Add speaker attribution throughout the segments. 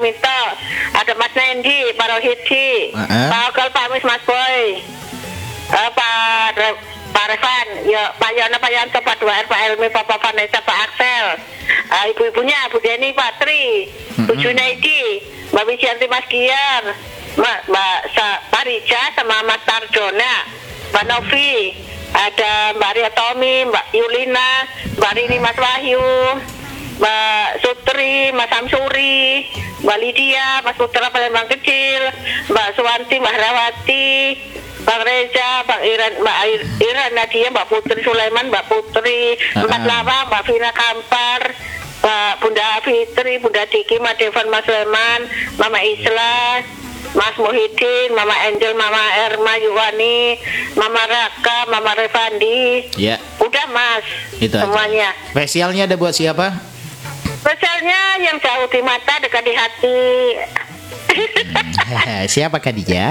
Speaker 1: Mito, ada Mas Nendi, Pak Rohidi, Pak Okal, Pak Mis, Mas Boy, Pak Revan, ya Pak Yono, Pak Yanto, Pak Dua Pak Elmi, Pak Vanessa, Pak Axel, ibu-ibunya Bu Deni, Pak Tri, Bu Junaidi, Mbak Wijanti, Mas Giar, Mbak Rija sama Mas Tarjona, Mbak Novi, ada Mbak Ria Tommy, Mbak Yulina, Mbak Rini, Mas Wahyu, Mbak Sutri, Mas Samsuri, Mbak Lydia, Mas Putra Palembang Kecil, Mbak Suwanti, Mbak Rawati, Bang Reza, Mbak Iran Nadia, Mbak Putri Sulaiman, Mbak Putri, Mbak Lama, Mbak Vina Kampar, Mbak Bunda Fitri, Bunda Diki, Mas Devan, Mas Leman, Mama Isla, Mas Muhyiddin, Mama Angel, Mama Erma Yuwani, Mama Raka, Mama Revandi.
Speaker 2: Ya.
Speaker 1: Udah Mas,
Speaker 2: itu
Speaker 1: semuanya.
Speaker 2: Aja. Spesialnya ada buat siapa?
Speaker 1: Spesialnya yang jauh di mata, dekat di hati.
Speaker 2: Siapa Khadijah?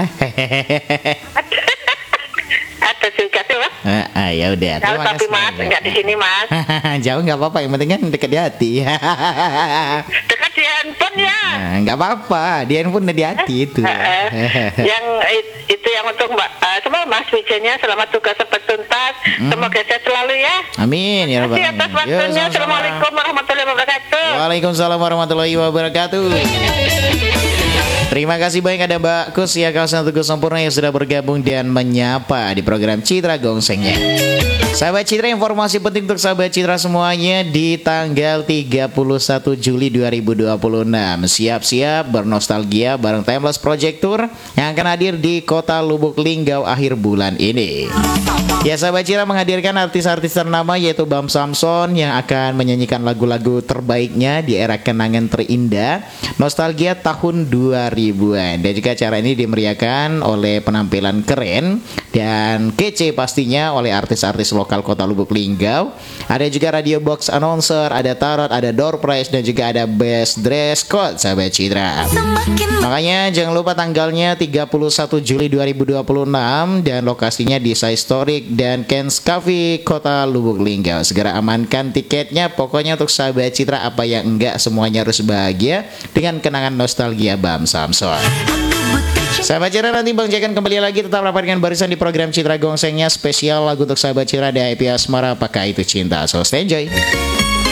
Speaker 1: Ada juga tuh Mas.
Speaker 2: Ya udah.
Speaker 1: Jauh tapi Mas, enggak di sini Mas.
Speaker 2: Jauh nggak apa-apa, yang penting kan dekat di hati.
Speaker 1: Dekat di handphone ya.
Speaker 2: Nggak apa-apa, di handphone di hati itu.
Speaker 1: Yang itu yang untuk Mbak, semua Mas Wijanya selamat tugas sampai tuntas. Semoga sehat selalu ya.
Speaker 2: Amin ya rabbal
Speaker 1: alamin. Atas waktunya. Assalamualaikum warahmatullahi wabarakatuh.
Speaker 2: Waalaikumsalam warahmatullahi wabarakatuh. Terima kasih banyak ada Mbak Kus ya, kawasan Tugu Sempurna yang sudah bergabung dan menyapa di program Citra Gongsengnya. Sahabat Citra, informasi penting untuk sahabat Citra semuanya di tanggal 31 Juli 2026. Siap-siap bernostalgia bareng Timeless Project Tour yang akan hadir di Kota Lubuk Linggau akhir bulan ini. Ya, sahabat Citra menghadirkan artis-artis ternama yaitu Bam Samson yang akan menyanyikan lagu-lagu terbaiknya di era kenangan terindah nostalgia tahun 2000-an. Dan juga acara ini dimeriahkan oleh penampilan keren dan kece pastinya oleh artis-artis lokal Kota Lubuk Linggau. Ada juga radio box announcer, ada tarot, ada door prize dan juga ada best dress code sahabat Citra. Makanya jangan lupa tanggalnya 31 Juli 2026 dan lokasinya di Historic dan Kens Cafe Kota Lubuk Linggau. Segera amankan tiketnya. Pokoknya untuk sahabat Citra apa yang enggak semuanya harus bahagia dengan kenangan nostalgia Bam Samson. Sahabat Citra, nanti Bang Jack akan kembali lagi. Tetap rapatkan barisan di program Citra Gongsengnya. Spesial lagu untuk sahabat Citra dari IP Asmara, Apakah Itu Cinta. So stay enjoy.